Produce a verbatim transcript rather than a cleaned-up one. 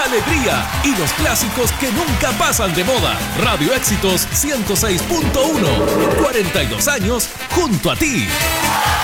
alegría y los clásicos que nunca pasan de moda. Radio Éxitos ciento seis punto uno, cuarenta y dos años junto a ti.